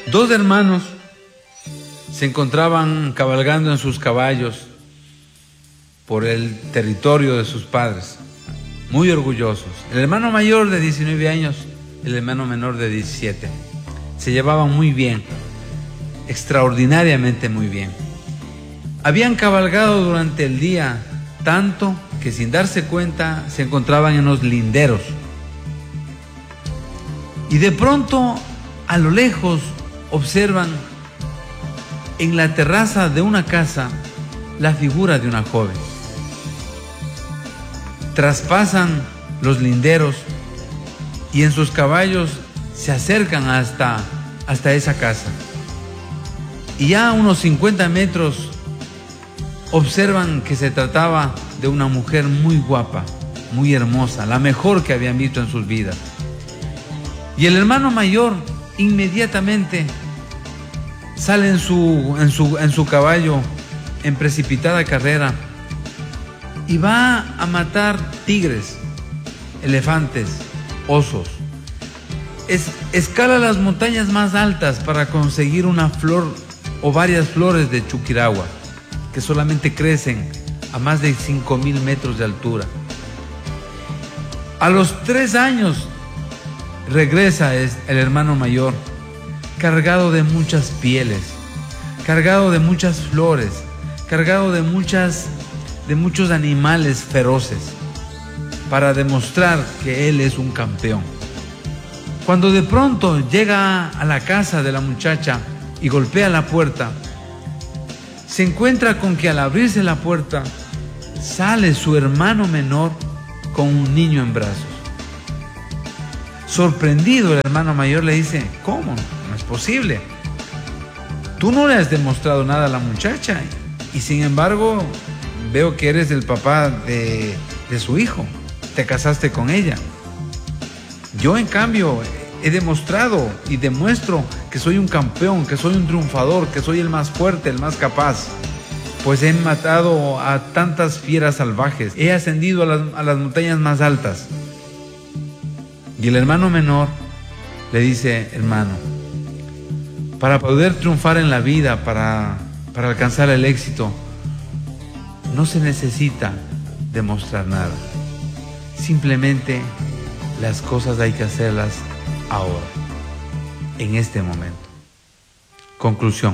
Dos hermanos se encontraban cabalgando en sus caballos por el territorio de sus padres, muy orgullosos. El hermano mayor de 19 años, el hermano menor de 17. Se llevaban muy bien, extraordinariamente muy bien. Habían cabalgado durante el día tanto que sin darse cuenta se encontraban en los linderos. Y de pronto, a lo lejos, observan en la terraza de una casa la figura de una joven. Traspasan los linderos y en sus caballos se acercan hasta esa casa. Y ya a unos 50 metros observan que se trataba de una mujer muy guapa, muy hermosa, la mejor que habían visto en sus vidas. Y el hermano mayor inmediatamente sale en su caballo en precipitada carrera y va a matar tigres, elefantes, osos. Escala las montañas más altas para conseguir una flor o varias flores de chuquiragua que solamente crecen a más de 5,000 metros de altura. A los 3 años regresa el hermano mayor cargado de muchas pieles, cargado de muchas flores, cargado de muchos animales feroces para demostrar que él es un campeón. Cuando de pronto llega a la casa de la muchacha y golpea la puerta, se encuentra con que al abrirse la puerta sale su hermano menor con un niño en brazos. Sorprendido, el hermano mayor le dice: ¿cómo? No es posible. Tú no le has demostrado nada a la muchacha y sin embargo veo que eres el papá de su hijo. Te casaste con ella. Yo en cambio he demostrado y demuestro que soy un campeón, que soy un triunfador, que soy el más fuerte, el más capaz. Pues he matado a tantas fieras salvajes, he ascendido a las montañas más altas. Y el hermano menor le dice: hermano, para poder triunfar en la vida, para alcanzar el éxito, no se necesita demostrar nada. Simplemente las cosas hay que hacerlas ahora, en este momento. Conclusión.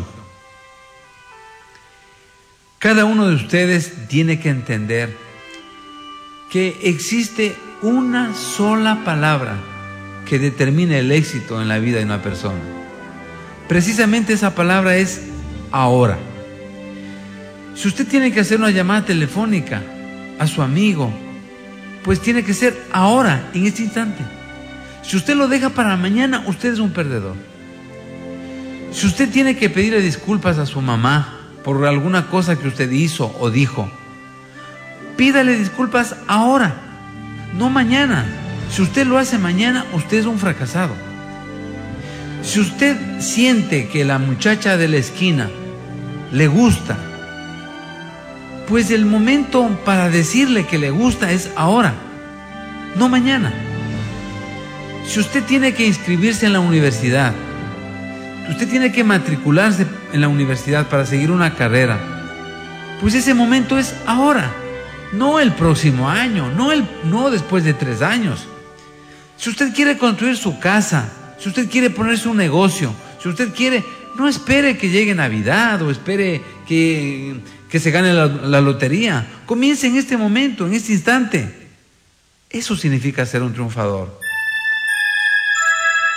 Cada uno de ustedes tiene que entender que existe una sola palabra que determina el éxito en la vida de una persona. Precisamente esa palabra es ahora. Si usted tiene que hacer una llamada telefónica a su amigo, pues tiene que ser ahora, en este instante. Si usted lo deja para mañana, usted es un perdedor. Si usted tiene que pedirle disculpas a su mamá por alguna cosa que usted hizo o dijo, pídale disculpas ahora, no mañana. Si usted lo hace mañana, usted es un fracasado. Si usted siente que la muchacha de la esquina le gusta, pues el momento para decirle que le gusta es ahora, no mañana. Si usted tiene que inscribirse en la universidad, usted tiene que matricularse en la universidad para seguir una carrera, pues ese momento es ahora, no el próximo año, no después de 3 años. Si usted quiere construir su casa, si usted quiere ponerse un negocio, si usted quiere, no espere que llegue Navidad o espere que se gane la lotería. Comience en este momento, en este instante. Eso significa ser un triunfador.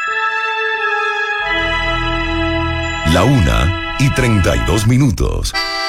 La 1:32.